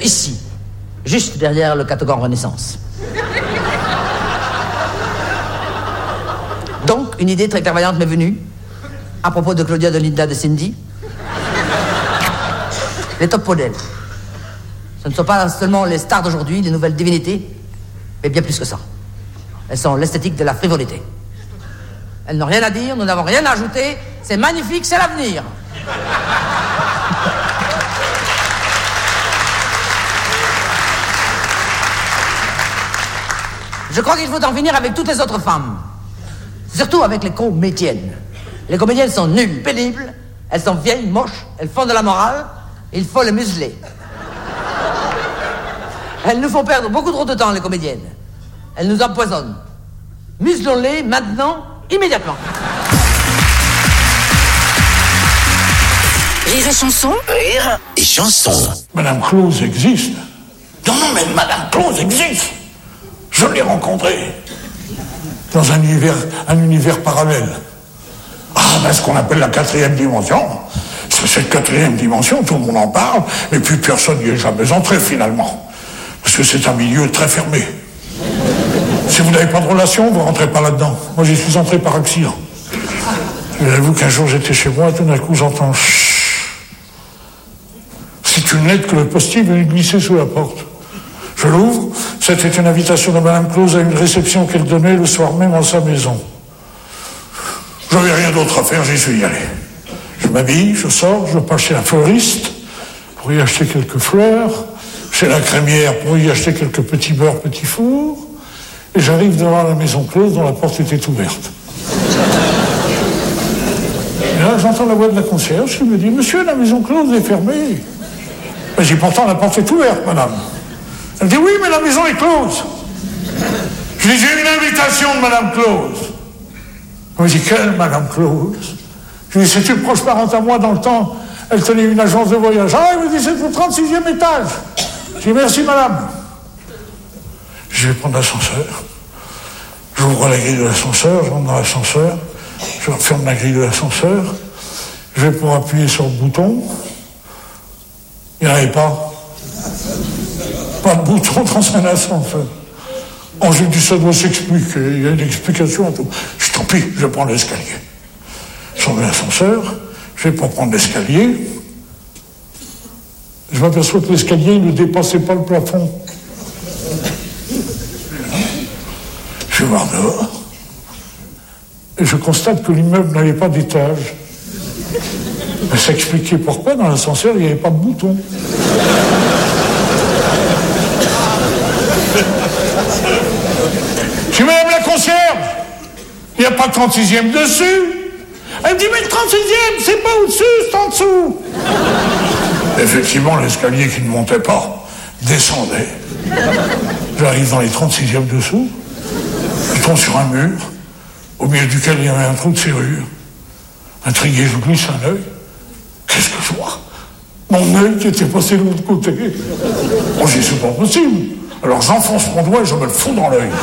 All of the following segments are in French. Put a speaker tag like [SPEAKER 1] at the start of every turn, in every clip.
[SPEAKER 1] ici, juste derrière le Catogan Renaissance. Donc, une idée très clairvoyante m'est venue, à propos de Claudia, de Linda, de Cindy. Les top modèles. Ce ne sont pas seulement les stars d'aujourd'hui, les nouvelles divinités, mais bien plus que ça. Elles sont l'esthétique de la frivolité. Elles n'ont rien à dire, nous n'avons rien à ajouter, c'est magnifique, c'est l'avenir. Je crois qu'il faut en finir avec toutes les autres femmes. Surtout avec les comédiennes. Les comédiennes sont nulles, pénibles, elles sont vieilles, moches, elles font de la morale, il faut les museler. Elles nous font perdre beaucoup trop de temps, les comédiennes. Elles nous empoisonnent. Muselons-les maintenant, immédiatement.
[SPEAKER 2] Rire et chanson.
[SPEAKER 3] Rire et chanson.
[SPEAKER 4] Madame Close existe. Non, mais Madame Close existe. Je l'ai rencontrée dans un univers parallèle. Ce qu'on appelle la 4e dimension. C'est cette 4e dimension, tout le monde en parle, et puis personne n'y est jamais entré finalement. Parce que c'est un milieu très fermé. Si vous n'avez pas de relation, vous ne rentrez pas là-dedans. Moi, j'y suis entré par accident. J'avoue qu'un jour, j'étais chez moi, et tout d'un coup, j'entends chut. C'est une lettre que le postier venait glisser sous la porte. Je l'ouvre, c'était une invitation de Madame Close à une réception qu'elle donnait le soir même en sa maison. J'avais rien d'autre à faire, j'y suis allé. Je m'habille, je sors, je passe chez un fleuriste pour y acheter quelques fleurs, chez la crémière pour y acheter quelques petits beurres, petits fours, et j'arrive devant la maison Close dont la porte était ouverte. Et là, j'entends la voix de la concierge qui me dit « Monsieur, la maison Close est fermée. » Ben, j'ai pourtant la porte est ouverte, madame. Elle me dit « Oui, mais la maison est close. » Je dis « J'ai une invitation de Madame Close. » Elle me dit « Quelle Madame Close ?» Je lui dis « C'est une proche parente à moi dans le temps. Elle tenait une agence de voyage. » Ah, elle me dit « C'est au 36e étage. » Je dis « Merci, madame. » Je vais prendre l'ascenseur. J'ouvre la grille de l'ascenseur, je rentre dans l'ascenseur. Je referme la grille de l'ascenseur. Je vais pour appuyer sur le bouton. Il n'y en avait pas. Pas de bouton dans un ascenseur. J'ai dit ça doit s'expliquer, il y a une explication à tout. Je dis tant pis, je prends l'escalier. Je sors de l'ascenseur, je vais pour prendre l'escalier. Je m'aperçois que l'escalier ne dépassait pas le plafond. Je vais voir dehors. Et je constate que l'immeuble n'avait pas d'étage. Mais ça expliquait pourquoi dans l'ascenseur il n'y avait pas de bouton. Je dis, madame la concierge, il n'y a pas de 36e dessus. Elle me dit, mais le 36e, c'est pas au-dessus, c'est en dessous. Effectivement, l'escalier qui ne montait pas descendait. J'arrive dans les 36e dessous. Je tombe sur un mur, au milieu duquel il y avait un trou de serrure. Intrigué, je glisse un œil. Qu'est-ce que je vois? Mon œil qui était passé de l'autre côté. Bon, j'ai dit, c'est pas possible. Alors j'enfonce mon doigt et je me le fous dans l'œil.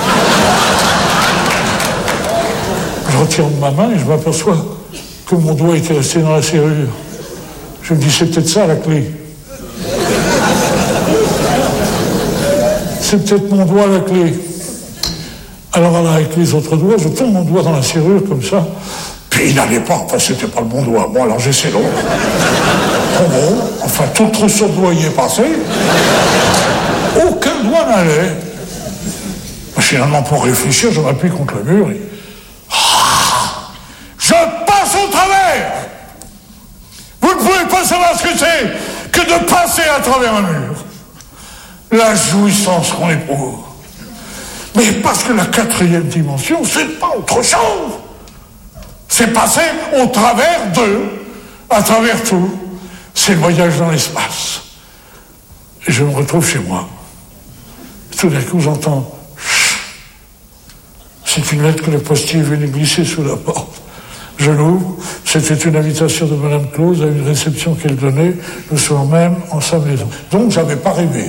[SPEAKER 4] Je retire ma main et je m'aperçois que mon doigt était resté dans la serrure. Je me dis, c'est peut-être ça la clé. C'est peut-être mon doigt la clé. Alors là, avec les autres doigts, je tourne mon doigt dans la serrure comme ça. Puis il n'allait pas, enfin c'était pas le bon doigt. Bon, alors j'essaie l'autre. En gros, enfin tout le trousseau de doigts y est passé. Aucun doigt n'allait. Finalement, pour réfléchir, je m'appuie contre le mur et... je passe au travers. Vous ne pouvez pas savoir ce que c'est que de passer à travers un mur. La jouissance qu'on éprouve. Mais parce que la 4e dimension, c'est pas autre chose. C'est passer au travers d'eux, à travers tout. C'est le voyage dans l'espace. Et je me retrouve chez moi. Tout d'un coup, j'entends chut. C'est une lettre que le postier venait glisser sous la porte. Je l'ouvre. C'était une invitation de Madame Close à une réception qu'elle donnait le soir même en sa maison. Donc, j'avais pas rêvé.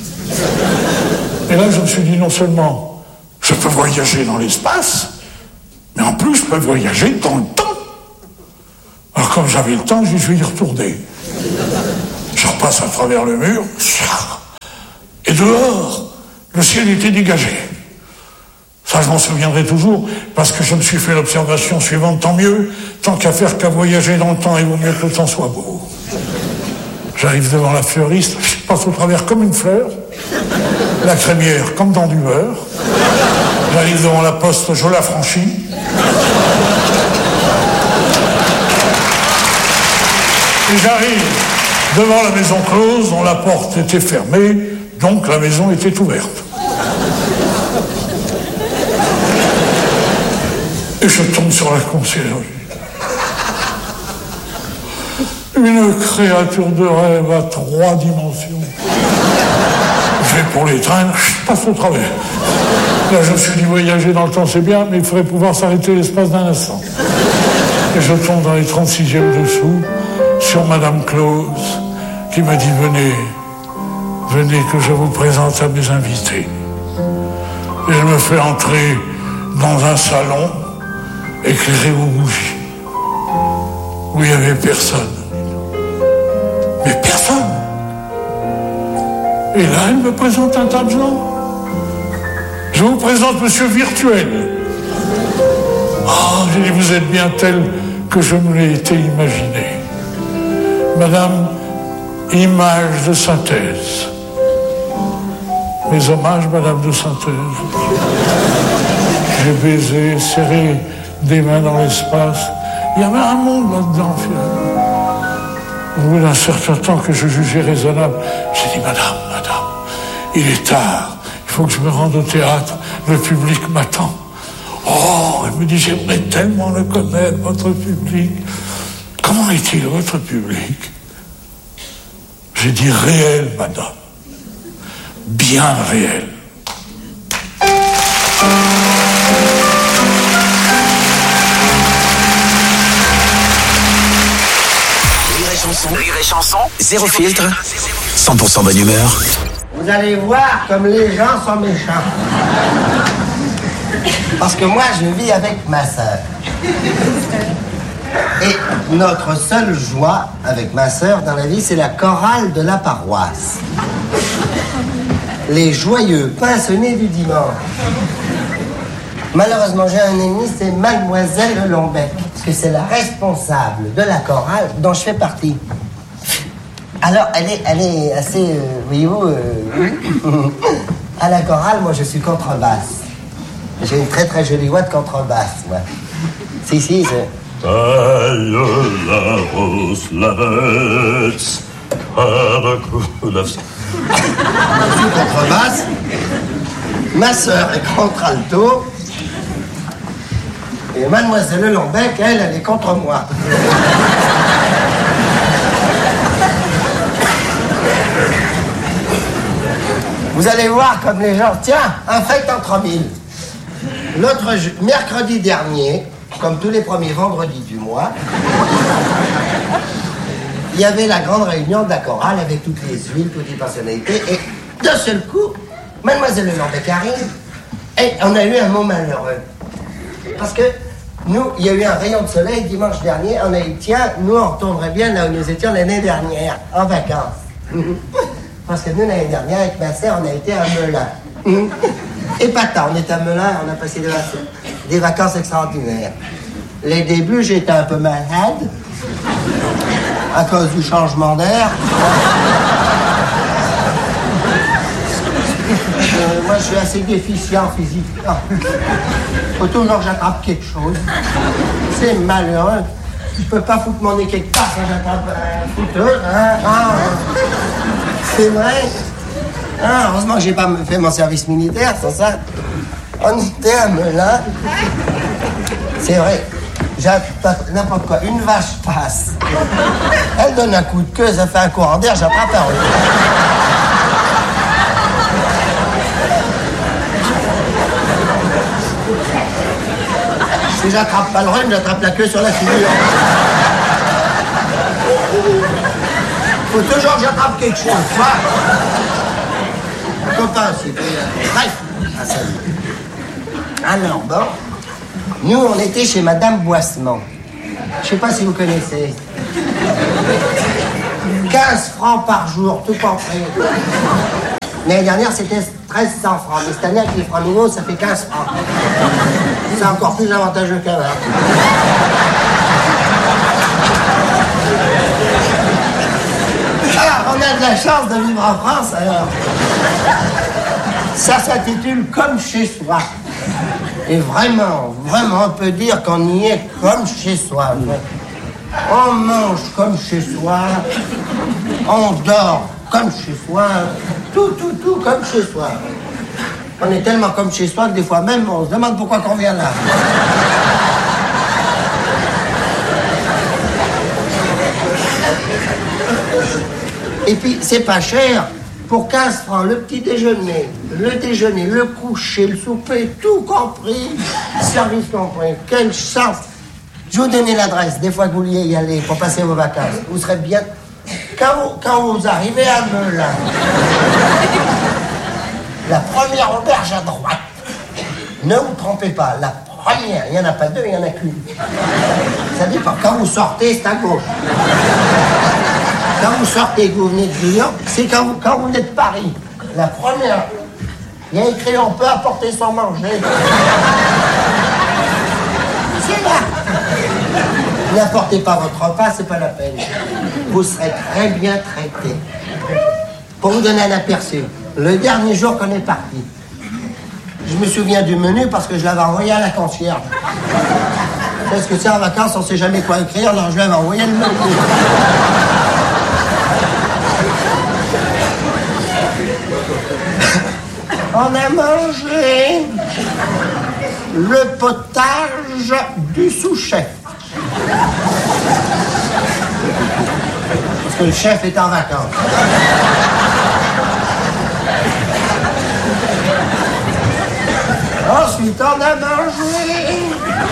[SPEAKER 4] Et là, je me suis dit, non seulement je peux voyager dans l'espace, mais en plus, je peux voyager dans le temps. Alors, comme j'avais le temps, je vais y retourner. Je repasse à travers le mur. dehors, le ciel était dégagé. Ça, je m'en souviendrai toujours, parce que je me suis fait l'observation suivante, tant mieux, tant qu'à faire qu'à voyager dans le temps, il vaut mieux que le temps soit beau. J'arrive devant la fleuriste, je passe au travers comme une fleur, la crémière comme dans du beurre, j'arrive devant la poste, je la franchis. Et j'arrive devant la maison close, dont la porte était fermée, donc la maison était ouverte. Et je tombe sur la concierge. Une créature de rêve à 3 dimensions. Je vais pour l'étreindre, je passe au travers. Là, je me suis dit, voyager dans le temps, c'est bien, mais il faudrait pouvoir s'arrêter l'espace d'un instant. Et je tombe dans les 36e dessous, sur Madame Close, qui m'a dit, venez que je vous présente à mes invités. Et je me fais entrer dans un salon éclairé aux bougies, où il n'y avait personne. Mais personne. Et là, elle me présente un tas de gens. Je vous présente Monsieur Virtuel. Ah, j'ai dit, vous êtes bien tel que je me l'ai été imaginé. Madame Image de Synthèse. Mes hommages, Madame de Synthèse. J'ai baisé, serré des mains dans l'espace. Il y avait un monde là-dedans, finalement. Au bout d'un certain temps que je jugeais raisonnable, j'ai dit, Madame, il est tard, il faut que je me rende au théâtre, le public m'attend. Oh, elle me dit, j'aimerais tellement le connaître, votre public. Comment est-il, votre public? J'ai dit, réel, madame. Bien réel.
[SPEAKER 2] Rire et chanson, zéro filtre, 100% bonne humeur.
[SPEAKER 3] Vous allez voir comme les gens sont méchants. Parce que moi, je vis avec ma sœur. Et notre seule joie avec ma sœur dans la vie, c'est la chorale de la paroisse. Les joyeux pinsonnés du dimanche. Malheureusement, j'ai un ennemi, c'est Mademoiselle Lombec, parce que c'est la responsable de la chorale dont je fais partie. Alors, elle est assez, voyez-vous, à la chorale, moi je suis contrebasse. J'ai une très très jolie voix de contrebasse, moi. Si, c'est...
[SPEAKER 5] Taille la rose, la veste, je suis
[SPEAKER 3] contrebasse, ma sœur est contralto, et Mademoiselle Lombec, elle est contre moi. Vous allez voir comme les gens, tiens, un fête entre mille. Mercredi dernier, comme tous les premiers vendredis du mois, il y avait la grande réunion de la chorale avec toutes les huiles, toutes les personnalités, et d'un seul coup, Mademoiselle Lombec arrive, et on a eu un mot malheureux. Parce que nous, il y a eu un rayon de soleil dimanche dernier, on a dit, tiens, nous on retournerait bien là où nous étions l'année dernière, en vacances. Parce que nous, l'année dernière, avec ma sœur, on a été à Melun. Épatant, on était à Melun, on a passé des vacances extraordinaires. Les débuts, j'étais un peu malade, à cause du changement d'air. Moi, je suis assez déficient physiquement. Faut toujours que j'attrape quelque chose. C'est malheureux. Je peux pas foutre mon nez quelque part quand j'attrape un fouteur. Hein? C'est vrai. Ah, heureusement que j'ai pas fait mon service militaire, c'est ça. On était à Melun. C'est vrai. N'importe quoi. Une vache passe. Elle donne un coup de queue, ça fait un courant d'air, j'attrape un rhume. Si j'attrape pas le rhume, j'attrape la queue sur la figure. Faut toujours que j'attrape quelque chose, tu vois. Copain, c'est... Bref. Ah, salut. Alors, bon... Nous, on était chez Madame Boissemont. Je sais pas si vous connaissez. 15 francs par jour, tout compris. L'année dernière, c'était 1300 francs. Mais cette année, avec les francs nouveaux, ça fait 15 francs. C'est encore plus avantageux qu'avant. Ah, on a de la chance de vivre en France, alors. Ça s'intitule Comme chez soi. Et vraiment, on peut dire qu'on y est comme chez soi. On mange comme chez soi, on dort comme chez soi, tout comme chez soi. On est tellement comme chez soi que des fois même, on se demande pourquoi on vient là. Et puis, c'est pas cher. Pour 15 francs, le petit déjeuner, le coucher, le souper, tout compris, service compris. Quelle chance! Je vais vous donner l'adresse, des fois que vous vouliez y aller pour passer vos vacances. Vous serez bien... Quand vous arrivez à Melun, la première auberge à droite, ne vous trompez pas, la première, il n'y en a pas deux, il n'y en a qu'une. Ça dépend, quand vous sortez, c'est à gauche. Quand vous sortez et que vous venez de Lyon, c'est quand vous venez de Paris. La première, il y a écrit « On peut apporter sans manger ». C'est là. N'apportez pas votre repas, c'est pas la peine. Vous serez très bien traité. Pour vous donner un aperçu, le dernier jour qu'on est parti, je me souviens du menu parce que je l'avais envoyé à la concierge. Parce que c'est en vacances, on sait jamais quoi écrire, alors je l'avais envoyé le menu. On a mangé le potage du sous-chef. Parce que le chef est en vacances. Ensuite, on a mangé...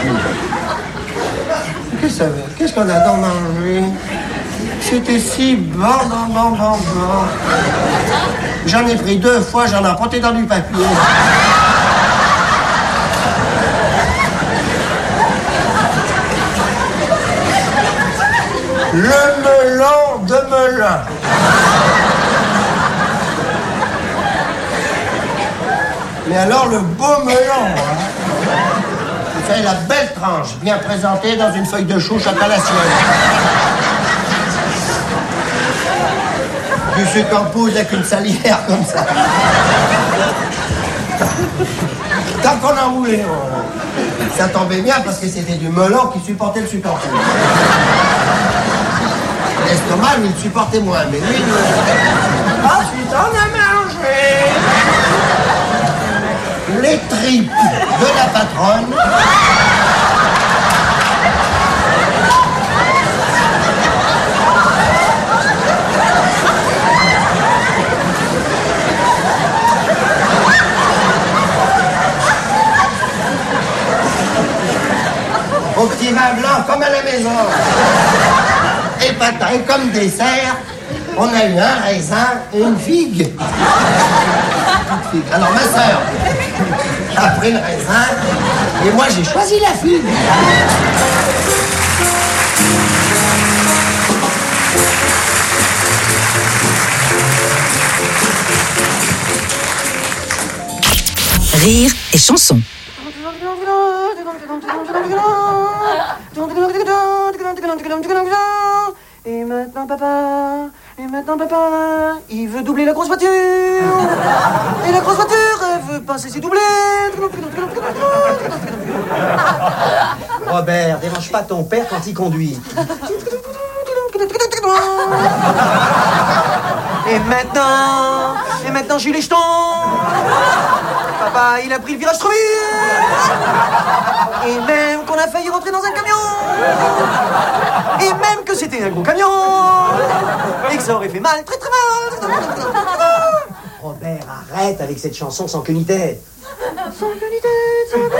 [SPEAKER 3] Qu'est-ce qu'on a donc mangé? C'était si bon. J'en ai pris 2 fois, j'en ai emporté dans du papier. Le melon de Melun. Mais alors le beau melon, hein. Vous savez, la belle tranche, bien présentée dans une feuille de chou chocolatienne. Du sucre en poudre avec une salière comme ça. Tant qu'on en voulait, ça tombait bien parce que c'était du melon qui supportait le sucre en poudre. L'estomac, lui, il supportait moins, mais lui... Ensuite, on a mangé les tripes de la patronne. Au petit vin blanc, comme à la maison. Et patin, comme dessert, on a eu un raisin et une figue. Alors ma sœur a pris le raisin et moi j'ai choisi la figue.
[SPEAKER 6] Rire et chanson.
[SPEAKER 7] Et maintenant papa, il veut doubler la grosse voiture. Et la grosse voiture, elle veut passer ses doublés.
[SPEAKER 8] Robert, dérange pas ton père quand il conduit.
[SPEAKER 7] Et maintenant j'ai les jetons. Papa, il a pris le virage trop vite. Et même qu'on a failli rentrer dans un camion. Et même que c'était un gros camion. Et que ça aurait fait mal, très très mal.
[SPEAKER 8] Robert, arrête avec cette chanson sans queue ni tête.
[SPEAKER 7] Sans queue ni tête.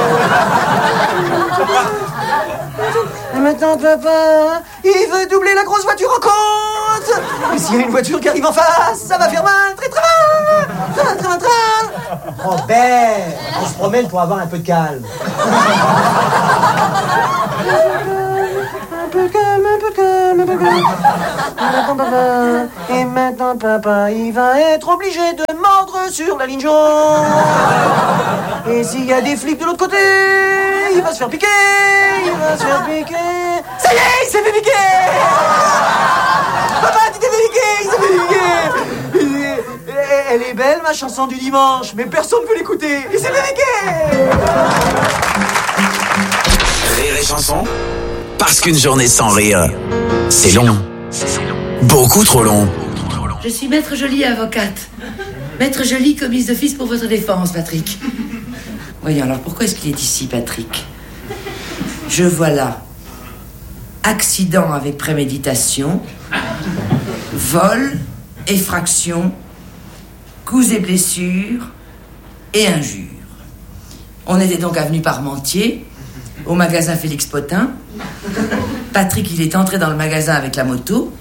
[SPEAKER 7] Et maintenant papa, il veut doubler la grosse voiture en côte. Et s'il y a une voiture qui arrive en face, ça va faire mal, très très mal. Très très mal.
[SPEAKER 8] Robert, on se promène pour avoir un peu de calme.
[SPEAKER 7] Un peu de calme. Et maintenant, papa, il va être obligé de mordre sur la ligne jaune. Et s'il y a des flics de l'autre côté, il va se faire piquer. Il va se faire piquer. Ça y est, il s'est fait piquer. Papa, tu t'es fait piquer. Il s'est fait piquer. Elle est belle, ma chanson du dimanche, mais personne ne veut l'écouter. Il s'est fait piquer.
[SPEAKER 2] Rire et chanson, parce qu'une journée sans rire, c'est long. Beaucoup trop long.
[SPEAKER 9] Je suis Maître Joly, avocate. Maître Joly, commise d'office pour votre défense, Patrick. Voyons, alors pourquoi est-ce qu'il est ici, Patrick? Je vois là accident avec préméditation, vol, effraction, coups et blessures et injures. On était donc avenue Parmentier, au magasin Félix Potin. Patrick, il est entré dans le magasin avec la moto.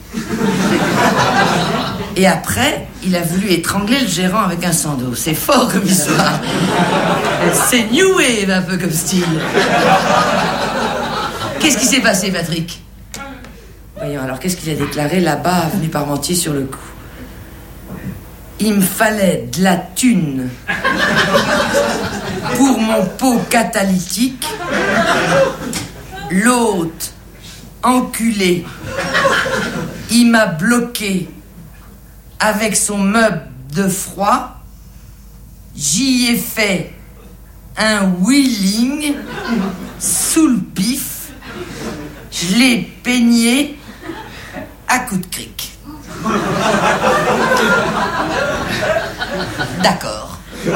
[SPEAKER 9] Et après, il a voulu étrangler le gérant avec un sando. C'est fort comme histoire. C'est New Wave, un peu comme style. Qu'est-ce qui s'est passé, Patrick? Voyons, alors, qu'est-ce qu'il a déclaré là-bas, avenue Parmentier, sur le coup? Il me fallait de la thune pour mon pot catalytique. L'autre, enculé, il m'a bloqué avec son meuble de froid. J'y ai fait un wheeling sous le pif. Je l'ai peigné à coups de cric. D'accord.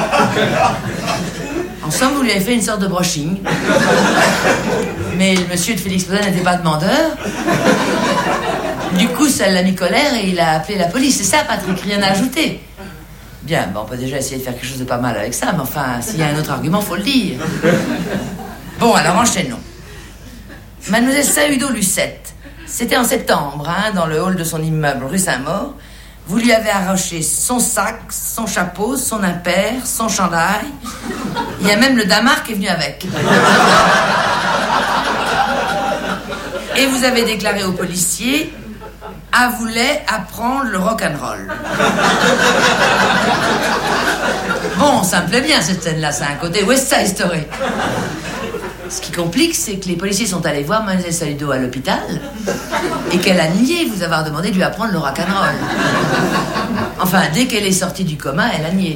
[SPEAKER 9] En somme, vous lui avez fait une sorte de brushing. Mais le monsieur de Félix Potin n'était pas demandeur. Du coup, ça l'a mis colère et il a appelé la police. C'est ça, Patrick, rien à ajouter. Bien, bon, on peut déjà essayer de faire quelque chose de pas mal avec ça, mais enfin, s'il y a un autre argument, faut le dire. Bon, alors enchaînons. Mademoiselle Sahudo Lucette, c'était en septembre, hein, dans le hall de son immeuble rue Saint-Maur. Vous lui avez arraché son sac, son chapeau, son impair, son chandail. Il y a même le damar qui est venu avec. Et vous avez déclaré aux policiers: « voulait apprendre le rock'n'roll ». Bon, ça me plaît bien cette scène-là, c'est un côté West Side Story. Ce qui complique, c'est que les policiers sont allés voir Mademoiselle Sahudo à l'hôpital et qu'elle a nié vous avoir demandé de lui apprendre le rock'n'roll. Enfin, dès qu'elle est sortie du coma, elle a nié.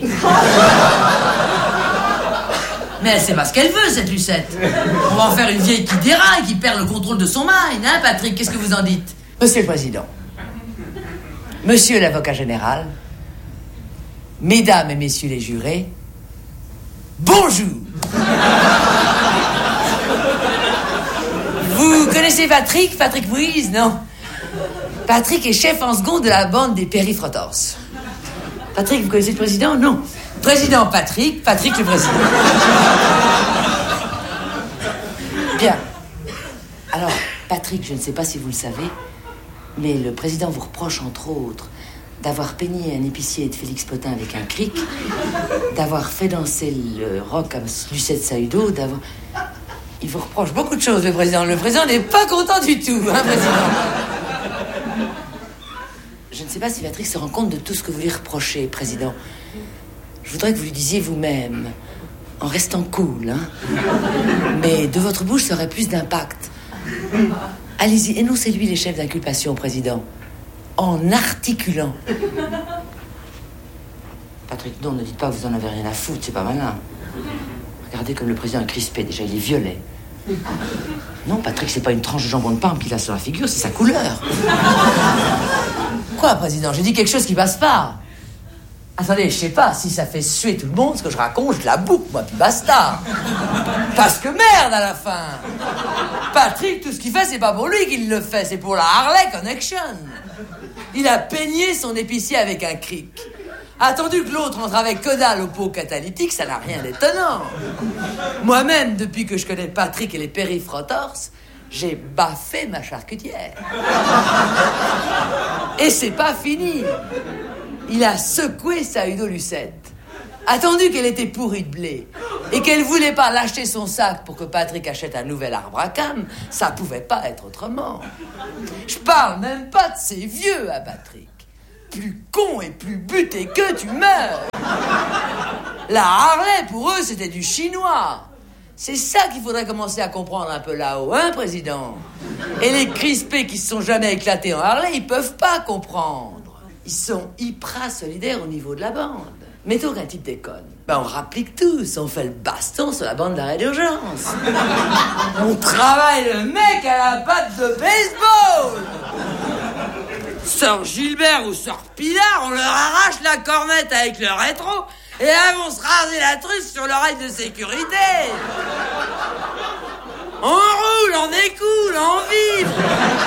[SPEAKER 9] Mais elle sait pas ce qu'elle veut, cette Lucette. On va en faire une vieille qui déraille, qui perd le contrôle de son mind, hein, Patrick? Qu'est-ce que vous en dites? Monsieur le Président, Monsieur l'avocat général, Mesdames et Messieurs les jurés, bonjour. Vous connaissez Patrick? Patrick Bouise, non? Patrick est chef en seconde de la bande des Périfrotors. Patrick, vous connaissez le président? Non. Président Patrick, Patrick le président. Bien. Alors, Patrick, je ne sais pas si vous le savez, mais le président vous reproche, entre autres, d'avoir peigné un épicier de Félix Potin avec un cric, d'avoir fait danser le rock à Lucette Sahudo, d'avoir... Il vous reproche beaucoup de choses, le président. Le président n'est pas content du tout, hein, président? Je ne sais pas si Patrick se rend compte de tout ce que vous lui reprochez, président. Je voudrais que vous lui disiez vous-même, en restant cool, hein. Mais de votre bouche, ça aurait plus d'impact. Allez-y, énoncez-lui les chefs d'inculpation, président, en articulant. Patrick, non, ne dites pas que vous en avez rien à foutre, c'est pas malin. Regardez comme le président est crispé, déjà, il est violet. Non, Patrick, c'est pas une tranche de jambon de pain qu'il a sur la figure, c'est sa couleur. Quoi, président? J'ai dit quelque chose qui passe pas. Attendez, je sais pas, si ça fait suer tout le monde, ce que je raconte, je la boucle, moi, puis basta. Parce que merde, à la fin. Patrick, tout ce qu'il fait, c'est pas pour lui qu'il le fait, c'est pour la Harley Connection. Il a peigné son épicier avec un cric. Attendu que l'autre entre avec que dalle au pot catalytique, ça n'a rien d'étonnant. Moi-même, depuis que je connais Patrick et les Périfrotors, j'ai baffé ma charcutière. Et c'est pas fini. Il a secoué Sahudo Lucette. Attendu qu'elle était pourrie de blé, et qu'elle voulait pas lâcher son sac pour que Patrick achète un nouvel arbre à cames, ça pouvait pas être autrement. Je parle même pas de ces vieux à Patrick. Plus con et plus buté que tu meurs. La Harley, pour eux, c'était du chinois. C'est ça qu'il faudrait commencer à comprendre un peu là-haut, hein, président? Et les crispés qui se sont jamais éclatés en Harley, ils peuvent pas comprendre. Ils sont hyper solidaires au niveau de la bande. Mettons qu'un type déconne. Ben, on rapplique tous, on fait le baston sur la bande d'arrêt d'urgence. On travaille le mec à la batte de baseball. Sœur Gilbert ou Sœur Pilar, on leur arrache la cornette avec le rétro et elles vont se raser la truffe sur l'oreille de sécurité. On roule, on écoule, on vibre.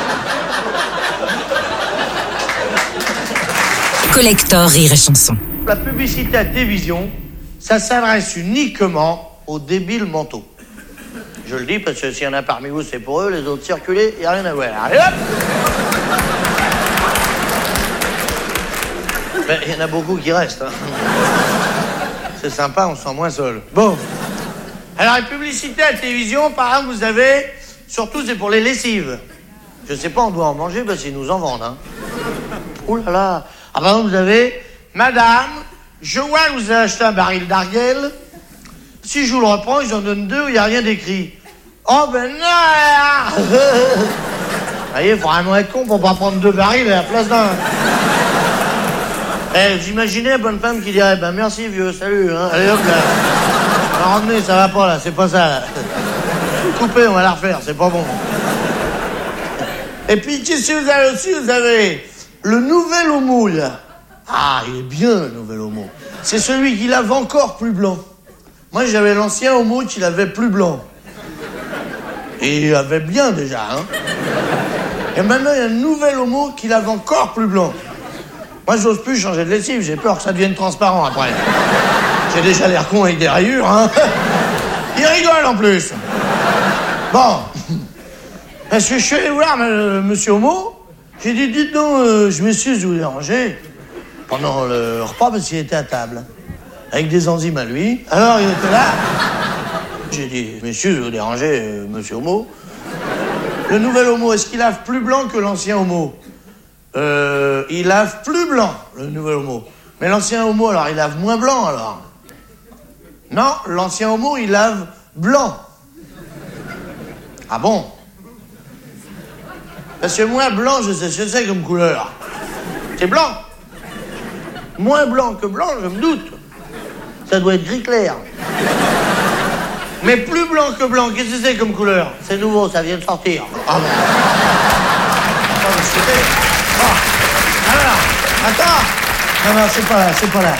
[SPEAKER 6] Collector Rire et Chanson.
[SPEAKER 10] La publicité à télévision, ça s'adresse uniquement aux débiles mentaux. Je le dis parce que s'il y en a parmi vous, c'est pour eux, les autres circuler, il n'y a rien à voir. Allez hop! Ben, il y en a beaucoup qui restent. Hein. C'est sympa, on se sent moins seul. Bon. Alors, les publicités à la télévision, par exemple, vous avez... Surtout, c'est pour les lessives. Je sais pas, on doit en manger parce qu'ils nous en vendent. Hein. Ouh là là. Ah, par exemple, vous avez... Madame, je vois que vous avez acheté un baril d'Ariel. Si je vous le reprends, j'en donne 2 où il n'y a rien d'écrit. Oh ben non. Vous voyez, il faut vraiment être con pour pas prendre 2 barils à la place d'un. Eh, vous imaginez la bonne femme qui dirait, ben merci vieux, salut, hein. Allez hop là. Ramenez, ça va pas là, c'est pas ça là. Coupez, on va la refaire, c'est pas bon. Et puis qu'est-ce que vous avez aussi? Vous avez le nouvel homo là. Ah, il est bien le nouvel homo. C'est celui qui lave encore plus blanc. Moi j'avais l'ancien homo qui l'avait plus blanc. Et il avait bien déjà, hein. Et maintenant il y a un nouvel homo qui lave encore plus blanc. Moi, j'ose plus changer de lessive, j'ai peur que ça devienne transparent après. J'ai déjà l'air con avec des rayures, hein. Il rigole en plus. Bon. Parce que je suis allé voir monsieur Homo, j'ai dit, dites donc, je m'excuse de vous déranger. Pendant le repas, parce qu'il était à table. Avec des enzymes à lui. Alors, il était là. J'ai dit, m'excuse de vous déranger, monsieur Homo. Le nouvel Homo, est-ce qu'il lave plus blanc que l'ancien Homo? Il lave plus blanc, le nouvel homo. Mais l'ancien homo, alors, il lave moins blanc, alors? Non, l'ancien homo, il lave blanc. Ah bon? Parce que moins blanc, je sais ce que c'est comme couleur. C'est blanc. Moins blanc que blanc, je me doute. Ça doit être gris clair. Mais plus blanc que blanc, qu'est-ce que c'est comme couleur? C'est nouveau, ça vient de sortir. Ah bon? Attends. Non, c'est pas là.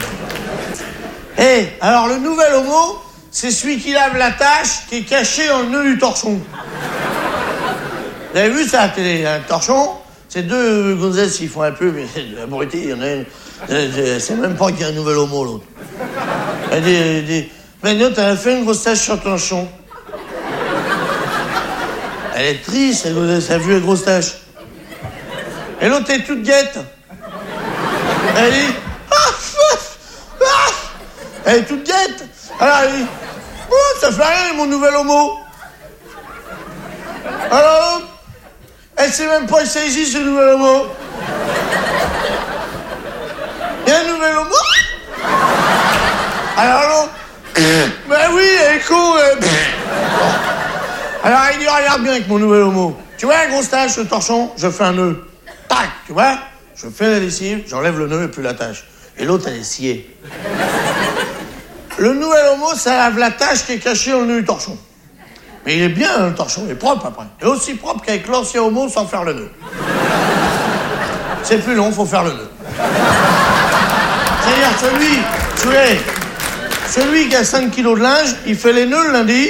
[SPEAKER 10] Eh, alors le nouvel homo, c'est celui qui lave la tache qui est cachée dans le nœud du torchon. Vous avez vu ça à la télé, un torchon? C'est 2 gonzesses qui font un peu, mais c'est abruti, il y en a une. C'est même pas qu'il y a un nouvel homo, l'autre. Elle dit, mais non, t'as fait une grosse tache sur ton torchon. Elle est triste, elle a vu la grosse tache. Et l'autre est toute guette. Elle dit... Elle est toute guette. Alors elle dit... Oh, ça fait rien, mon nouvel homo. Alors, elle sait même pas qu'il s'agit, ce nouvel homo. Il y a un nouvel homo. Alors l'autre... Ben oui, elle est con. Alors il dit, regarde bien avec mon nouvel homo. Tu vois la grosse tache, le torchon? Je fais un nœud. Tac, tu vois? Je fais la lessive, j'enlève le nœud et plus la tache. Et l'autre, elle est sciée. Le nouvel homo, ça lave la tache qui est cachée dans le nœud du torchon. Mais il est bien, le torchon, il est propre après. Il est aussi propre qu'avec l'ancien homo sans faire le nœud. C'est plus long, faut faire le nœud. C'est-à-dire celui qui a 5 kilos de linge, il fait les nœuds le lundi,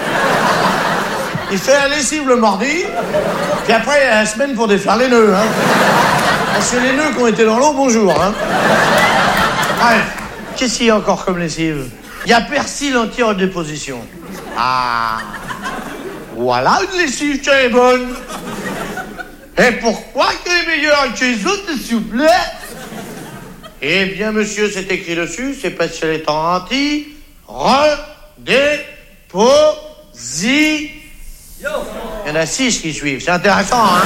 [SPEAKER 10] il fait la lessive le mardi, puis après, il y a la semaine pour défaire les nœuds, hein. Parce que les nœuds qui ont été dans l'eau, bonjour, hein. Bref, qu'est-ce qu'il y a encore comme lessive? Il y a persil anti-redéposition. Ah, voilà une lessive qui est bonne. Et pourquoi qu'elle est meilleure que les autres, s'il vous plaît? Eh bien, monsieur, c'est écrit dessus, c'est parce qu'elle est anti-redéposition. déposition. Il y en a 6 qui suivent, c'est intéressant, hein.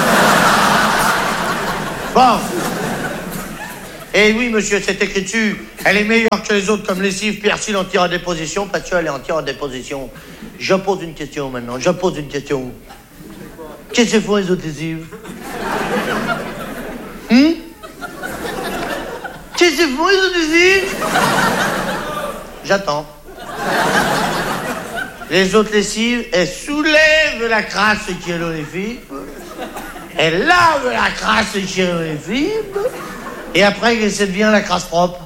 [SPEAKER 10] Bon. Eh oui, monsieur, c'est écrit dessus. Elle est meilleure que les autres comme lessive, persil, anti-redéposition, parce qu'elle est anti-redéposition. Je pose une question maintenant, je pose une question. Qu'est-ce que font les autres lessives? Qu'est-ce que font les autres lessives? J'attends. Les autres lessives, elles soulèvent la crasse qui est dans les fibres, elles lavent la crasse qui est dans les fibres, et après, ça devient la crasse propre.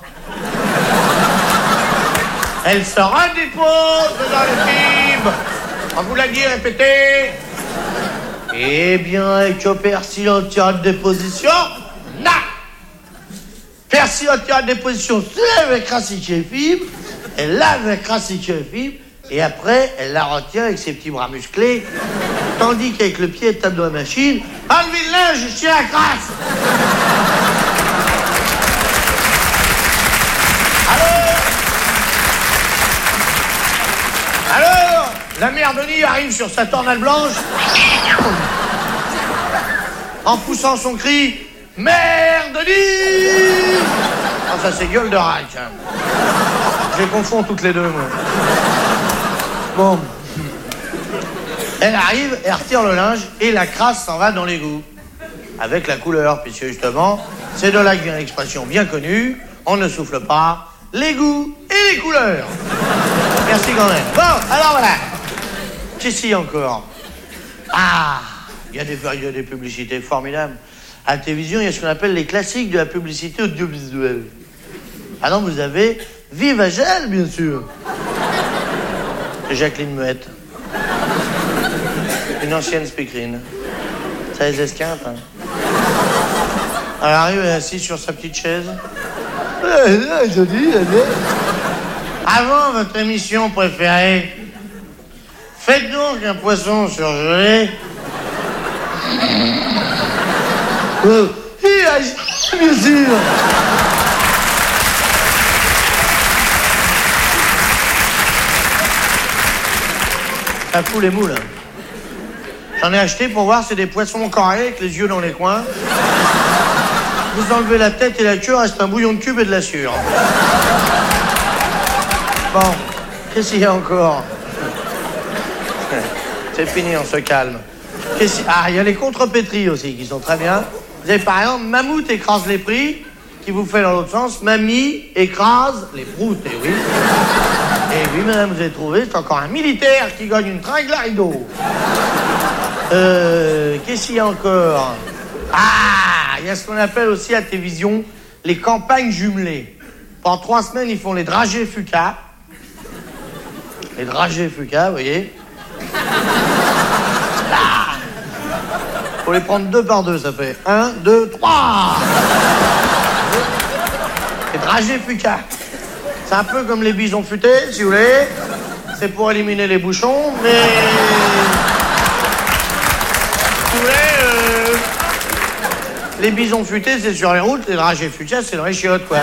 [SPEAKER 10] Elle se redépose dans les fibres. On vous l'a dit, répétez. Eh bien, avec le persil anti-redéposition, non. Persil anti-redéposition, soulève la crasse qui est les fibres, elle lave la crasse qui est les fibres, et après, elle la retient avec ses petits bras musclés, tandis qu'avec le pied, elle tape dans la machine. Enlevez le linge, je tiens la crasse. Alors, la mère Denis arrive sur sa tornade blanche, en poussant son cri, Mère Denis. Ah, ça c'est gueule de rail, tiens. Je les confonds toutes les deux, moi. Bon. Elle arrive, elle retire le linge et la crasse s'en va dans l'égout. Avec la couleur, puisque justement, c'est de là que vient l'expression bien connue, on ne souffle pas, l'égout et les couleurs. Merci quand même. Bon, alors voilà. Qu'est-ce qu'il y a encore? Ah, il y a des publicités formidables. À la télévision, il y a ce qu'on appelle les classiques de la publicité audiovisuelle. Ah non, vous avez Vive à Gel, bien sûr. C'est Jacqueline Muette. Une ancienne speakerine. Ça les esquinte, hein. Elle arrive, elle est assise sur sa petite chaise. Avant votre émission préférée, faites donc un poisson surgelé. Bien sûr. Ça fout les moules. J'en ai acheté pour voir, c'est des poissons carrés avec les yeux dans les coins. Vous enlevez la tête et la queue, reste un bouillon de cube et de la sûre. Bon, qu'est-ce qu'il y a encore? C'est fini, on se calme. Ah, il y a les contrepétries aussi qui sont très bien. Vous avez par exemple Mammouth écrase les prix, qui vous fait dans l'autre sens, Mamie écrase les proutes, et oui. Et oui, madame, vous avez trouvé, c'est encore un militaire qui gagne une tringle à rideau. Qu'est-ce qu'il y a encore? Ah, il y a ce qu'on appelle aussi à la télévision les campagnes jumelées. Pendant 3 semaines, ils font les dragées Fuca. Les dragées Fuca, vous voyez. Là. Faut les prendre 2 par 2, ça fait 1, 2, 3. Les dragées Fuca. C'est un peu comme les bisons futés, si vous voulez. C'est pour éliminer les bouchons, mais... Si vous voulez, les bisons futés, c'est sur les routes, les dragées Fuca, c'est dans les chiottes, quoi.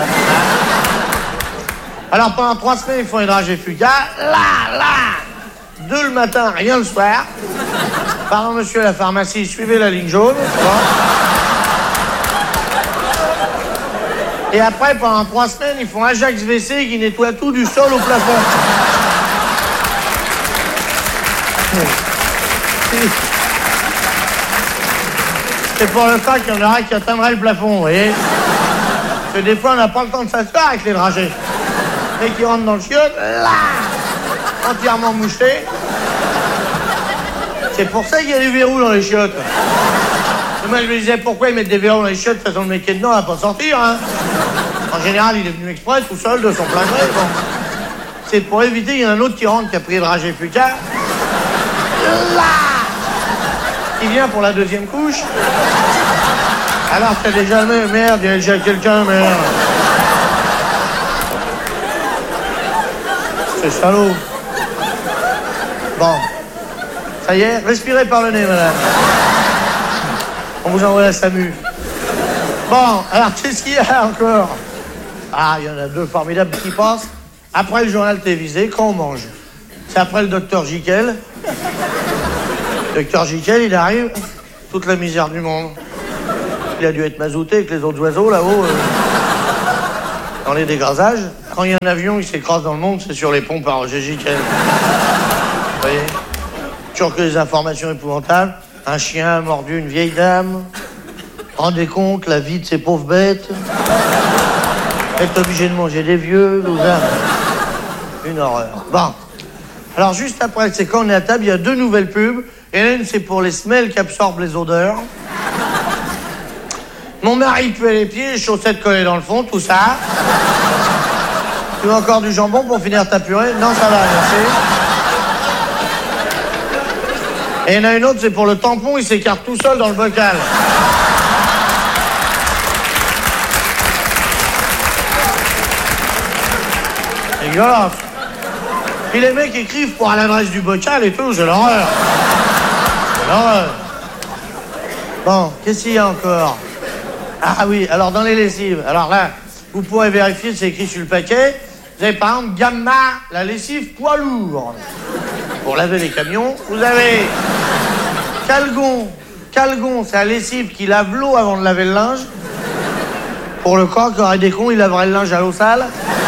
[SPEAKER 10] Alors, pendant 3 semaines, ils font les dragées Fuca. Là 2 le matin, rien le soir. Pardon, monsieur à la pharmacie, suivez la ligne jaune. Et après, pendant 3 semaines, ils font Ajax WC qui nettoie tout du sol au plafond. C'est pour le cas qu'il y en aura qui atteindrait le plafond, vous voyez. Parce que des fois, on n'a pas le temps de s'asseoir avec les dragées. Mais qui rentrent dans le chiotte, là, entièrement mouchetés. C'est pour ça qu'il y a des verrous dans les chiottes. Et moi, je me disais, pourquoi ils mettent des verrous dans les chiottes de façon le mec qui est dedans, il va pas sortir, hein. En général, il est venu exprès, tout seul, de son plein gré, bon. C'est pour éviter, il y en a un autre qui rentre, qui a pris le dragée Fuca. Là, il vient pour la 2e couche. Alors t'as déjà le merde, il y a déjà quelqu'un, merde. C'est salaud. Bon. Ça y est, respirez par le nez, madame. On vous envoie la SAMU. Bon, alors qu'est-ce qu'il y a encore? Ah, il y en a 2 formidables qui passent. Après le journal télévisé, quand on mange. C'est après le docteur Jiquel. Docteur Jiquel, il arrive, toute la misère du monde. Il a dû être mazouté avec les autres oiseaux là-haut, dans les dégrasages. Quand il y a un avion qui s'écrase dans le monde, c'est sur les pompes par Roger Jiquel. Vous voyez? Toujours que des informations épouvantables. Un chien a mordu une vieille dame. Rendez compte, la vie de ces pauvres bêtes. Être obligé de manger des vieux, tout ça. Une horreur. Bon. Alors, juste après, c'est quand on est à table, il y a 2 nouvelles pubs. Et l'une, c'est pour les semelles qui absorbent les odeurs. Mon mari puait les pieds, les chaussettes collées dans le fond, tout ça. Tu veux encore du jambon pour finir ta purée? Non, ça va, merci. Et il y en a une autre, c'est pour le tampon, il s'écarte tout seul dans le bocal. C'est dégueulasse. Puis les mecs écrivent pour à l'adresse du bocal et tout, c'est l'horreur. C'est l'horreur. Bon, qu'est-ce qu'il y a encore? Ah oui, alors dans les lessives, alors là, vous pourrez vérifier, c'est écrit sur le paquet. Vous avez par exemple Gamma, la lessive poids lourd. Pour laver les camions, vous avez Calgon. Calgon, c'est la lessive qui lave l'eau avant de laver le linge. Pour le corps qui aurait des cons, il laverait le linge à l'eau sale.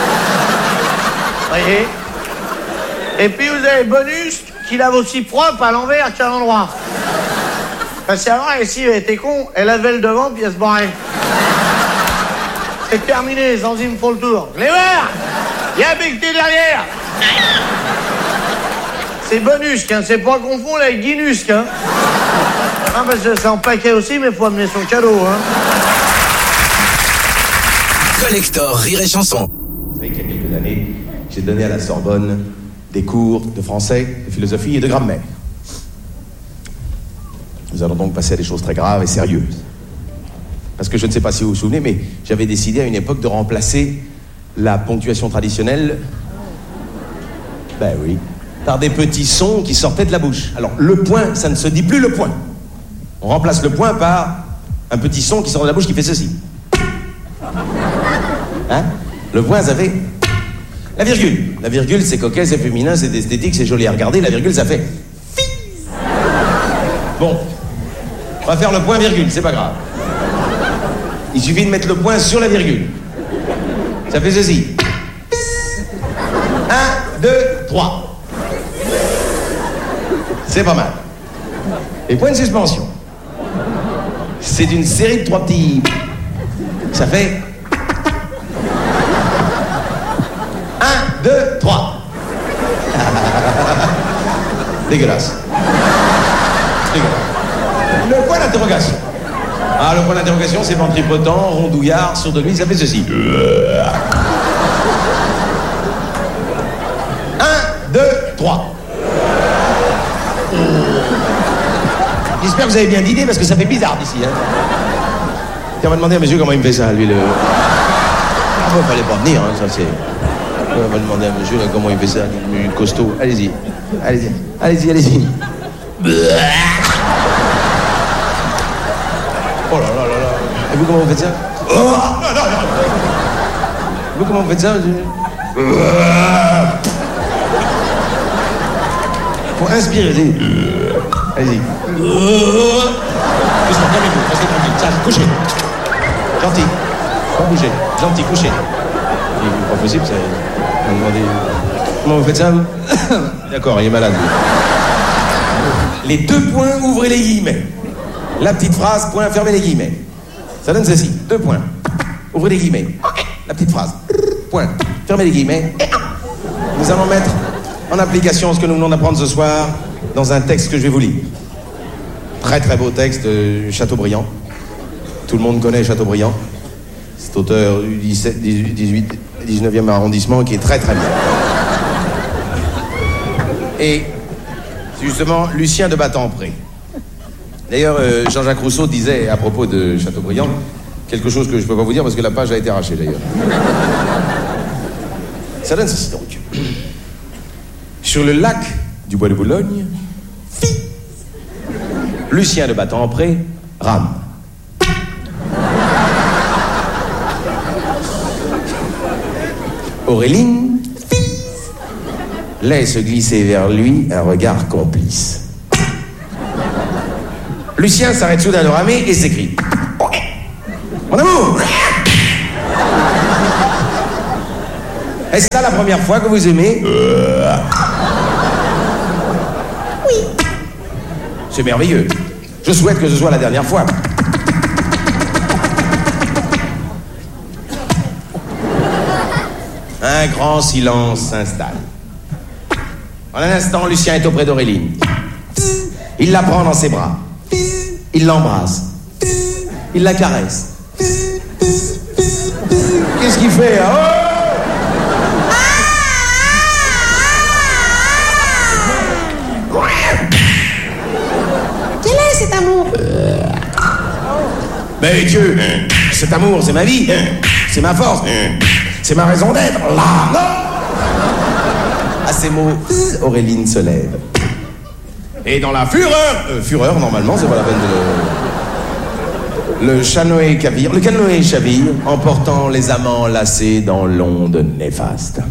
[SPEAKER 10] Voyez. Et puis vous avez Bonus qui lave aussi propre à l'envers qu'à l'endroit. Parce qu'avant, la lessive elle était con, elle lavait le devant puis elle se barrait. C'est terminé, les enzymes font le tour. Les verts, il y a becté derrière. C'est Bonus, hein, c'est pas confondre avec Guinus, hein. Non, parce que c'est en paquet aussi, mais faut amener son cadeau, hein.
[SPEAKER 2] Collector Rire et Chanson.
[SPEAKER 11] Vous savez qu'il y a quelques années, j'ai donné à la Sorbonne des cours de français, de philosophie et de grammaire. Nous allons donc passer à des choses très graves et sérieuses. Parce que je ne sais pas si vous vous souvenez, mais j'avais décidé à une époque de remplacer la ponctuation traditionnelle, ben oui, par des petits sons qui sortaient de la bouche. Alors, le point, ça ne se dit plus le point. On remplace le point par un petit son qui sort de la bouche qui fait ceci. Hein? Le point, ça fait... La virgule. La virgule, c'est coquet, c'est féminin, c'est esthétique, c'est joli à regarder. La virgule, ça fait... Bon. On va faire le point virgule, c'est pas grave. Il suffit de mettre le point sur la virgule. Ça fait ceci. 1, 2, 3. C'est pas mal. Et point de suspension. C'est une série de 3 petits... Ça fait... 1, 2, 3. Dégueulasse. Dégueulasse. Le point d'interrogation. Ah, le point d'interrogation, c'est ventripotent, rondouillard, sourd de nuit, ça fait ceci. 1, 2, 3. J'espère que vous avez bien d'idées parce que ça fait bizarre d'ici. Hein. On va demander à monsieur comment il me fait ça, lui. Ah, bon, fallait pas venir, hein, ça c'est. On va demander à monsieur là, comment il fait ça, lui, costaud. Allez-y, allez-y, allez-y, allez-y. Oh là là là là. Et vous, comment vous faites ça? Oh non, non, non. Vous, comment vous faites ça? Faut inspirer, allez-y. Allez-y. Doucement, calmez-vous, restez tranquille. Ça, couchez. Gentil. Pas bouger. Gentil, couchez. C'est pas possible, ça. On va demander... Comment vous faites ça, vous? D'accord, il est malade. Les 2 points, ouvrez les guillemets. La petite phrase, point, fermez les guillemets. Ça donne ceci, 2 points. Ouvrez les guillemets. La petite phrase, point, fermez les guillemets. Nous allons mettre en application ce que nous venons d'apprendre ce soir dans un texte que je vais vous lire. Très très beau texte, Chateaubriand. Tout le monde connaît Chateaubriand. Cet auteur du 19e arrondissement qui est très très bien. Et justement, Lucien de Battempré. D'ailleurs, Jean-Jacques Rousseau disait à propos de Chateaubriand quelque chose que je ne peux pas vous dire parce que la page a été arrachée d'ailleurs. Ça donne ceci donc. Sur le lac du Bois de Boulogne, Lucien de Battempré rame. Auréline laisse glisser vers lui un regard complice. Lucien s'arrête soudain de ramer et s'écrie. Mon amour! Est-ce ça la première fois que vous aimez? Oui. C'est merveilleux. Je souhaite que ce soit la dernière fois. Un grand silence s'installe. En un instant, Lucien est auprès d'Auréline. Il la prend dans ses bras. Il l'embrasse. Il la caresse. Qu'est-ce qu'il fait? Oh!
[SPEAKER 12] Quel est cet amour?
[SPEAKER 11] Mais Dieu, cet amour, c'est ma vie, c'est ma force, c'est ma raison d'être. Là. À ces mots, Auréline se lève. Et dans la fureur, normalement, c'est pas la peine de... Le canoë chavire, emportant les amants lassés dans l'onde néfaste.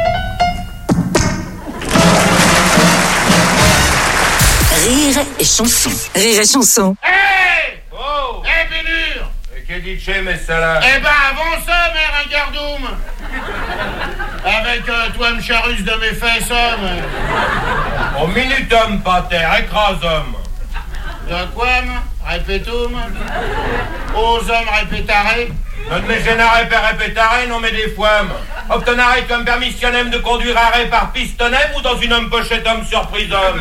[SPEAKER 6] Rire et chanson. Rire et chanson.
[SPEAKER 13] Hé! Oh! Hé, Bénure!
[SPEAKER 5] Che dice, messala?
[SPEAKER 13] Eh ben, avant ça, mère, un gardoum! Avec toi, me charrus de mes fesses, homme!
[SPEAKER 5] Au minutum, pater, écrasum!
[SPEAKER 13] De quoi, répétum? Aux hommes répétarés?
[SPEAKER 5] Non me génare per répétare, non mais des fois. Obtenare comme permissionnem de conduire arrêt par pistonnem ou dans une homme pochette homme surprise homme?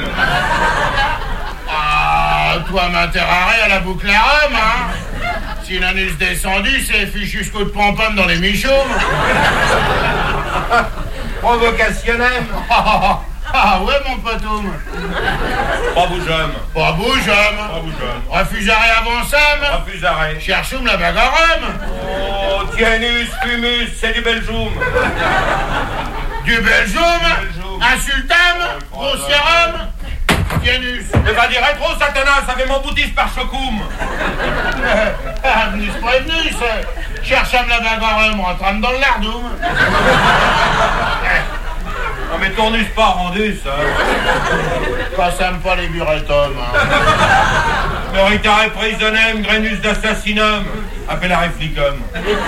[SPEAKER 13] Ah, toi m'interraré à la boucle à rhum, hein? Si l'anus descendu, c'est fichu coup de pom-pom dans les michaumes.
[SPEAKER 5] Provocationnem.
[SPEAKER 13] Ah ouais, mon potoum.
[SPEAKER 5] Pas bougeum.
[SPEAKER 13] Pas bougeum.
[SPEAKER 5] Pas bougeum.
[SPEAKER 13] Refusaré avant Sam.
[SPEAKER 5] Refusaré.
[SPEAKER 13] Cherchoum la bague à rhum.
[SPEAKER 5] Oh, tienus, fumus, c'est du beljoum.
[SPEAKER 13] Du beljoum? Insultam? Grossierum? Tienus.
[SPEAKER 5] Ne va dire rétro, Satanas, avec mon boutis par chocoum.
[SPEAKER 13] Venus prévenus, chercham la bague à rhum, rentrame dans le lardoum.
[SPEAKER 5] Non mais tournus pas rendu, ça.
[SPEAKER 13] Passam pas les buretums, hein.
[SPEAKER 5] Meritare prisonnem, grenus d'assassinum. Appellare flicum.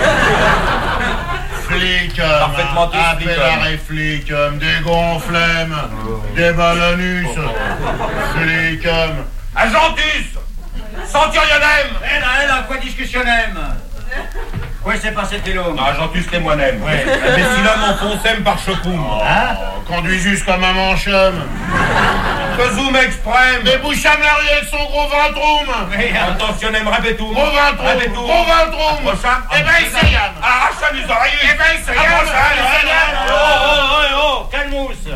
[SPEAKER 13] Flicum.
[SPEAKER 5] Parfaitement tous
[SPEAKER 13] Appellare flicum. Des gonflemmes. Des ballonus. Flicum.
[SPEAKER 5] Agentus. Centurionem.
[SPEAKER 13] Elle, quoi discussionnem? Quoi s'est passé, Télo?
[SPEAKER 5] Agentus les moi-même.
[SPEAKER 13] Ouais.
[SPEAKER 5] Imbécilum enfoncem par chocoum.
[SPEAKER 13] Hein? Conduis juste comme un manchum.
[SPEAKER 5] Faisum exprème.
[SPEAKER 13] Mais boucham la rue avec son gros ventroum.
[SPEAKER 5] Intentionnem repetum.
[SPEAKER 13] Gros ventroum. Gros ventroum. Eh ben, essayam.
[SPEAKER 5] Arrachem les oreilles.
[SPEAKER 13] Eh ben, essayam.
[SPEAKER 5] Oh,
[SPEAKER 13] calmousse.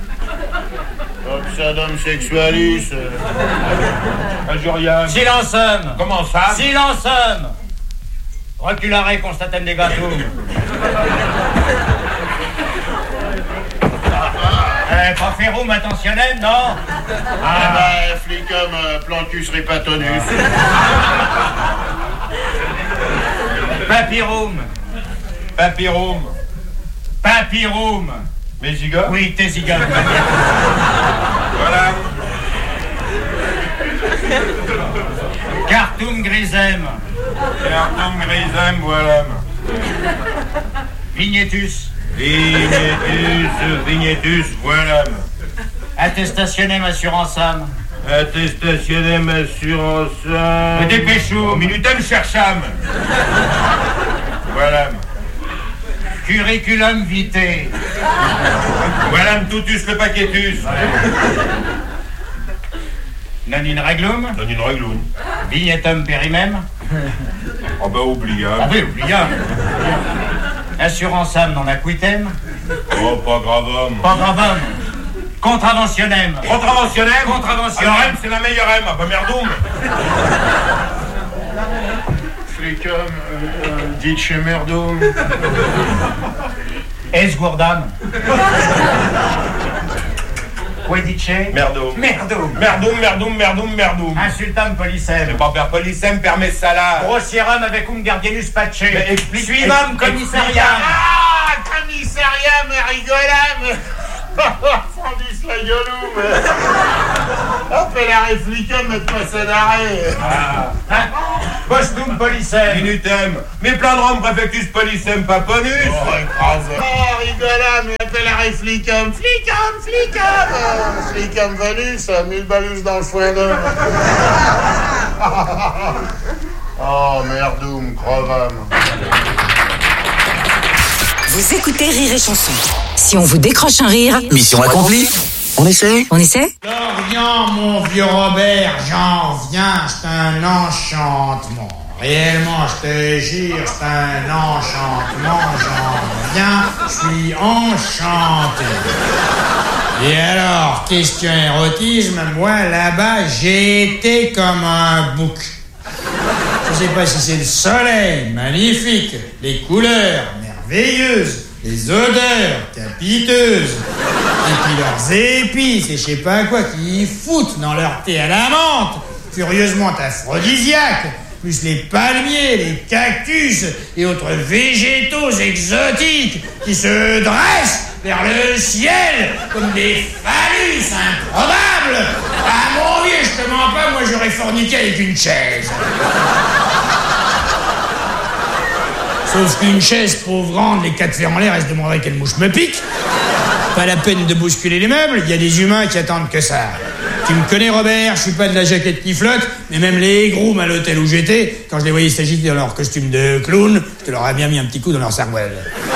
[SPEAKER 13] Obsadum sexualis.
[SPEAKER 5] Injuriam.
[SPEAKER 13] Silence homme.
[SPEAKER 5] Comment ça?
[SPEAKER 13] Silence homme. Reculare constatem negatum. Pas ferum attentionnem, non? Ah ben, flicum plantus ripatonus. Papyrum.
[SPEAKER 5] Papyrum.
[SPEAKER 13] Papyrum.
[SPEAKER 5] Mes zigotes?
[SPEAKER 13] Oui, tes zigotes.
[SPEAKER 5] Voilà.
[SPEAKER 13] Cartum grisem.
[SPEAKER 5] Cartum grisem, voilà.
[SPEAKER 13] Vignetus.
[SPEAKER 5] Vignetus, voilà.
[SPEAKER 13] Attestationem assuranceam.
[SPEAKER 5] Attestationem assuranceam.
[SPEAKER 13] Dépêchou.
[SPEAKER 5] Minutem chercham. Voilà.
[SPEAKER 13] Curriculum vitae.
[SPEAKER 5] Voilà tutus le paquetus.
[SPEAKER 13] Non in reglum.
[SPEAKER 5] Non in reglum.
[SPEAKER 13] Vignetum perimem.
[SPEAKER 5] Oh bah oubliable.
[SPEAKER 13] Ah oui, oubliable. Assuranceam non acquitem.
[SPEAKER 5] Oh, pas gravum.
[SPEAKER 13] Pas gravum. Contraventionnem.
[SPEAKER 5] Contraventionnem?
[SPEAKER 13] Contraventionnem.
[SPEAKER 5] Alors M, c'est la meilleure M, pas merdoum.
[SPEAKER 13] Flicum, dice merdum. Esgourdam. Quoi dice?
[SPEAKER 5] Merdum.
[SPEAKER 13] Merdum.
[SPEAKER 5] Merdum.
[SPEAKER 13] Insultam policem.
[SPEAKER 5] C'est pas per policem, per messala.
[SPEAKER 13] Grossierum avec gardienus pace.
[SPEAKER 5] Mais explique.
[SPEAKER 13] Suivam commissariat.
[SPEAKER 5] Ah, commissariat, me rigolam.
[SPEAKER 13] Rigolou, mais... Appelle la réflica, mettre-moi ça d'arrêt.
[SPEAKER 5] Bostum policem. Minutem. Mais plein de rome préfectus policem paponus.
[SPEAKER 13] Oh, écrasé. Oh, rigola, mais appelle la réflicam. Flicam valus, 1000 balus dans le foin d'homme. Oh, merdoum, crevam.
[SPEAKER 6] Vous écoutez Rire et Chanson. Si on vous décroche un rire...
[SPEAKER 2] Mission accomplie. On essaie?
[SPEAKER 6] On essaie?
[SPEAKER 12] Dorian, mon vieux Robert, j'en viens, c'est un enchantement. Réellement, je te jure, c'est un enchantement, j'en viens, je suis enchanté. Et alors, question érotisme, moi là-bas, j'ai été comme un bouc. Je sais pas si c'est le soleil, magnifique, les couleurs, merveilleuses, les odeurs, capiteuses, et puis leurs épices, et je sais pas quoi, qui foutent dans leur thé à la menthe, furieusement aphrodisiaques, plus les palmiers, les cactus et autres végétaux exotiques qui se dressent vers le ciel comme des phallus improbables. Ah mon vieux, je te mens pas, moi j'aurais forniqué avec une chaise. Sauf qu'une chaise pauvre grande, les quatre fers en l'air, elle se demanderait quelle mouche me pique. Pas la peine de bousculer les meubles, il y a des humains qui attendent que ça. Tu me connais, Robert, je suis pas de la jaquette qui flotte, mais même les grooms à l'hôtel où j'étais, quand je les voyais s'agiter dans leur costume de clown, je te leur ai bien mis un petit coup dans leur cervelle.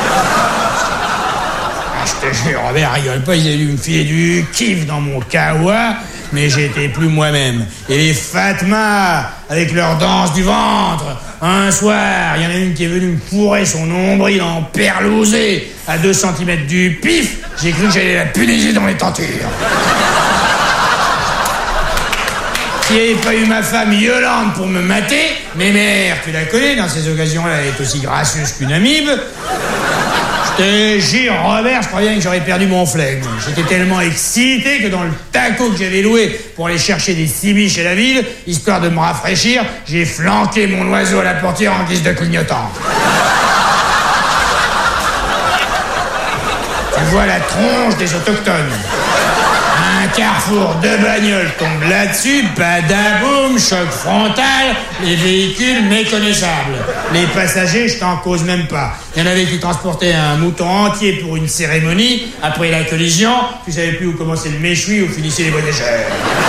[SPEAKER 12] Ah, je te jure, Robert, rigole pas, ils avaient dû me filer du kiff dans mon kawa, mais j'étais plus moi-même. Et les Fatma, avec leur danse du ventre, un soir, il y en a une qui est venue me fourrer son nombril en perlousé à 2 cm du pif, j'ai cru que j'allais la punaiser dans les tentures. S'il n'y avait pas eu ma femme Yolande pour me mater, mes mères, tu la connais, dans ces occasions-là, elle est aussi gracieuse qu'une amibe. Je te jure, Robert, je crois bien que j'aurais perdu mon flegme. J'étais tellement excité que dans le taco que j'avais loué pour aller chercher des cibiches à la ville, histoire de me rafraîchir, j'ai flanqué mon oiseau à la portière en guise de clignotant. Tu vois la tronche des autochtones. Un carrefour de bagnoles tombe là-dessus, badaboum, choc frontal, les véhicules méconnaissables. Les passagers, je t'en cause même pas. Il y en avait qui transportaient un mouton entier pour une cérémonie. Après la collision, tu savais plus où commençait le méchoui, où finissaient les voyageurs.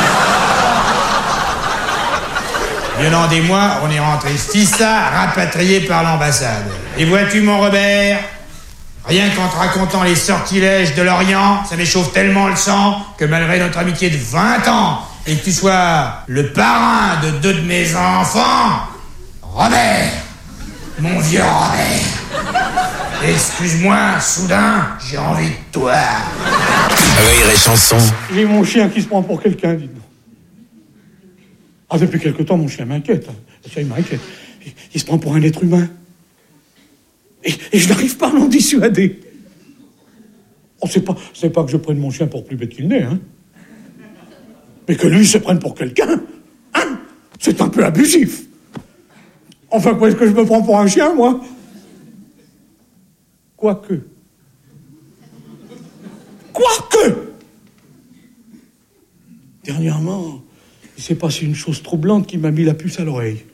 [SPEAKER 12] Venant des mois, on est rentré fissa, rapatrié par l'ambassade. Et vois-tu, mon Robert, rien qu'en te racontant les sortilèges de l'Orient, ça m'échauffe tellement le sang que malgré notre amitié de 20 ans et que tu sois le parrain de 2 de mes enfants, Robert, mon vieux Robert, excuse-moi, soudain, j'ai envie de toi.
[SPEAKER 2] Rire et Chanson.
[SPEAKER 4] J'ai mon chien qui se prend pour quelqu'un, dites-moi. Ah, depuis quelque temps, mon chien m'inquiète. Ça, il m'inquiète. Il se prend pour un être humain. Et je n'arrive pas à l'en dissuader. Oh, c'est pas que je prenne mon chien pour plus bête qu'il n'est, hein. Mais que lui se prenne pour quelqu'un, hein, c'est un peu abusif. Enfin, quoi, est-ce que je me prends pour un chien, moi? Quoique. Dernièrement, il s'est passé une chose troublante qui m'a mis la puce à l'oreille.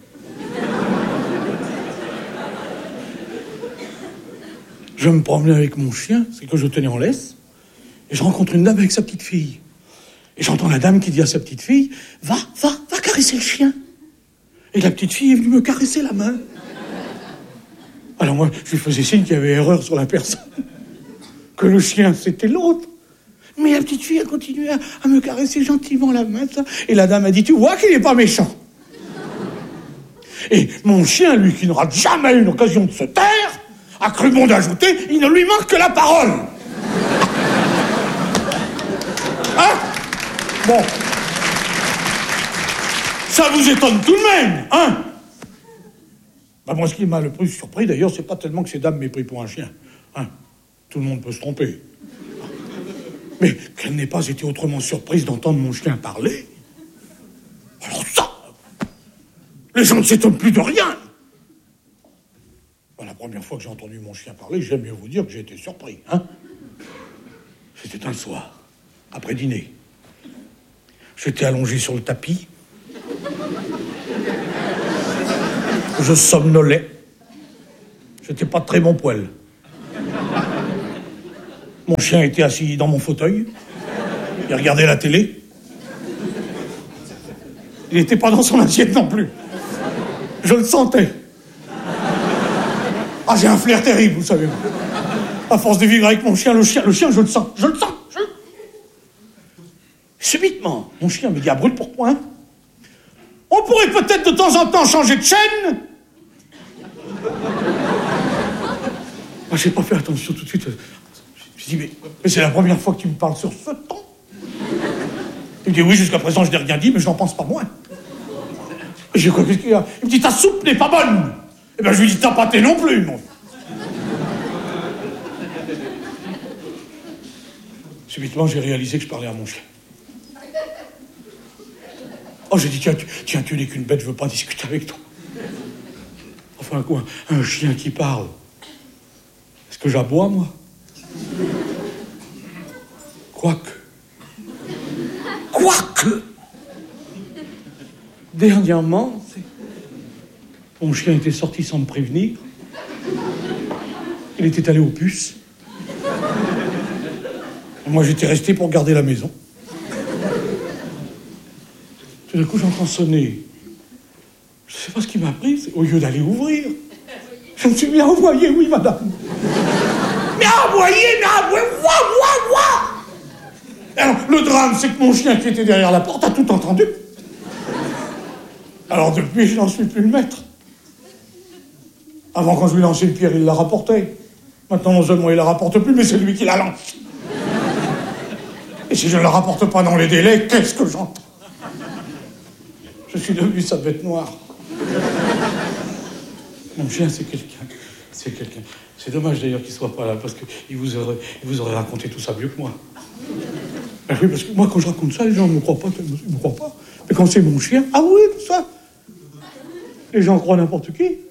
[SPEAKER 4] Je me promenais avec mon chien, c'est que je tenais en laisse, et je rencontre une dame avec sa petite fille. Et j'entends la dame qui dit à sa petite fille, va caresser le chien. Et la petite fille est venue me caresser la main. Alors moi, je lui faisais signe qu'il y avait erreur sur la personne. Que le chien, c'était l'autre. Mais la petite fille a continué à me caresser gentiment la main, ça. Et la dame a dit, tu vois qu'il n'est pas méchant. Et mon chien, lui, qui n'aura jamais eu l'occasion de se taire, a cru bon d'ajouter, il ne lui manque que la parole. Hein? Bon. Ça vous étonne tout de même, hein? Bah moi, ce qui m'a le plus surpris, d'ailleurs, c'est pas tellement que ces dames m'aient pris pour un chien. Hein? Tout le monde peut se tromper. Mais qu'elle n'ait pas été autrement surprise d'entendre mon chien parler. Alors ça, les gens ne s'étonnent plus de rien. La première fois que j'ai entendu mon chien parler, j'aime mieux vous dire que j'ai été surpris, hein. C'était un soir. après dîner. J'étais allongé sur le tapis. Je somnolais. J'étais pas de très bon poil. Mon chien était assis dans mon fauteuil. Il regardait la télé. Il n'était pas dans son assiette non plus. Je le sentais. Ah, j'ai un flair terrible, vous savez. À force de vivre avec mon chien, le chien, je le sens. Subitement, mon chien me dit à brûle pour point, on pourrait peut-être de temps en temps changer de chaîne. Ah, j'ai pas fait attention tout de suite. Je dis, mais c'est la première fois que tu me parles sur ce ton. Il me dit, oui, jusqu'à présent, je n'ai rien dit, mais je n'en pense pas moins. Et j'ai quoi, qu'est-ce qu'il y a? Il me dit, ta soupe n'est pas bonne. Eh bien, je lui dis, ta pâté non plus, non. Subitement, j'ai réalisé que je parlais à mon chien. Oh, j'ai dit, tiens, tu n'es qu'une bête, je veux pas discuter avec toi. Enfin, quoi, un chien qui parle. Est-ce que j'aboie, moi? Quoique. Dernièrement, mon chien était sorti sans me prévenir. Il était allé aux puces. Et moi, j'étais resté pour garder la maison. Tout d'un coup, j'entends sonner. Je ne sais pas ce qui m'a pris. Au lieu d'aller ouvrir, je me suis mis à envoyer, oui, madame. Mais ouah. Alors, le drame, c'est que mon chien qui était derrière la porte a tout entendu. Alors, depuis, je n'en suis plus le maître. Avant, quand je lui lançais une pierre, il la rapportait. Maintenant, non seulement il la rapporte plus, mais c'est lui qui la lance. Et si je ne la rapporte pas dans les délais, qu'est-ce que j'entends? Je suis devenu sa bête noire. Mon chien, c'est quelqu'un. C'est dommage d'ailleurs qu'il soit pas là, parce qu'il vous aurait raconté tout ça mieux que moi. Ben oui, parce que moi, quand je raconte ça, les gens ne me croient pas. Ils me croient pas. Mais quand c'est mon chien, ah oui, tout ça. Les gens croient n'importe qui.